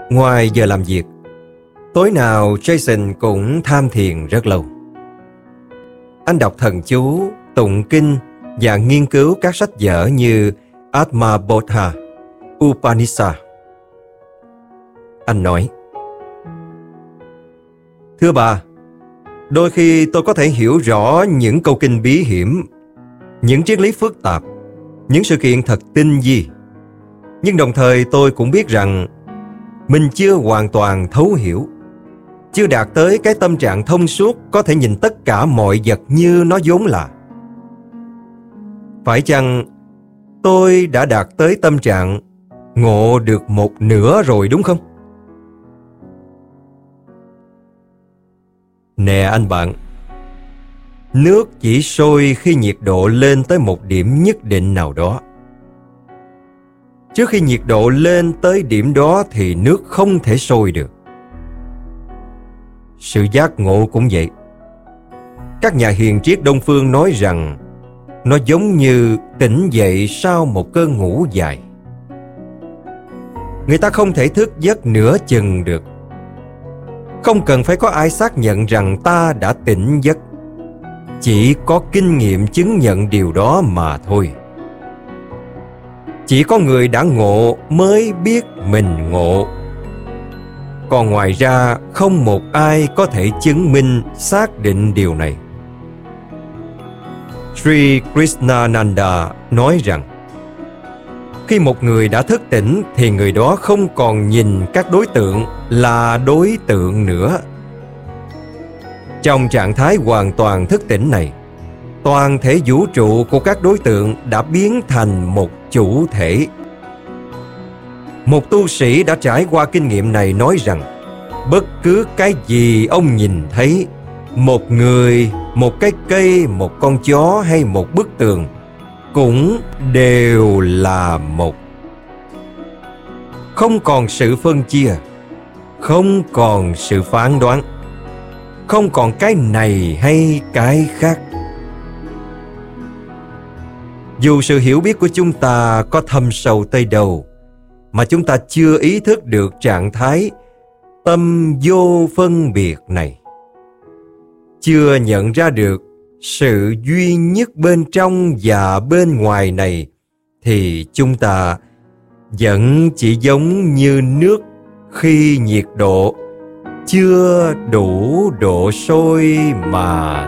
Ngoài giờ làm việc, tối nào Jason cũng tham thiền rất lâu. Anh đọc thần chú, tụng kinh và nghiên cứu các sách vở như Atma Bodha, Upanishad. Anh nói: "Thưa bà, đôi khi tôi có thể hiểu rõ những câu kinh bí hiểm, những triết lý phức tạp, những sự kiện thật tinh vi. Nhưng đồng thời tôi cũng biết rằng mình chưa hoàn toàn thấu hiểu, chưa đạt tới cái tâm trạng thông suốt có thể nhìn tất cả mọi vật như nó vốn là. Phải chăng tôi đã đạt tới tâm trạng ngộ được một nửa rồi đúng không?" Nè anh bạn, nước chỉ sôi khi nhiệt độ lên tới một điểm nhất định nào đó. Trước khi nhiệt độ lên tới điểm đó thì nước không thể sôi được. Sự giác ngộ cũng vậy. Các nhà hiền triết Đông phương nói rằng nó giống như tỉnh dậy sau một cơn ngủ dài. Người ta không thể thức giấc nửa chừng được. Không cần phải có ai xác nhận rằng ta đã tỉnh giấc. Chỉ có kinh nghiệm chứng nhận điều đó mà thôi. Chỉ có người đã ngộ mới biết mình ngộ. Còn ngoài ra không một ai có thể chứng minh xác định điều này. Sri Krishnananda nói rằng khi một người đã thức tỉnh thì người đó không còn nhìn các đối tượng là đối tượng nữa. Trong trạng thái hoàn toàn thức tỉnh này, toàn thể vũ trụ của các đối tượng đã biến thành một chủ thể. Một tu sĩ đã trải qua kinh nghiệm này nói rằng bất cứ cái gì ông nhìn thấy, một người, một cái cây, một con chó hay một bức tường, cũng đều là một. Không còn sự phân chia, không còn sự phán đoán, không còn cái này hay cái khác. Dù sự hiểu biết của chúng ta có thâm sâu tới đâu, mà chúng ta chưa ý thức được trạng thái tâm vô phân biệt này, chưa nhận ra được sự duy nhất bên trong và bên ngoài này, thì chúng ta vẫn chỉ giống như nước khi nhiệt độ chưa đủ độ sôi mà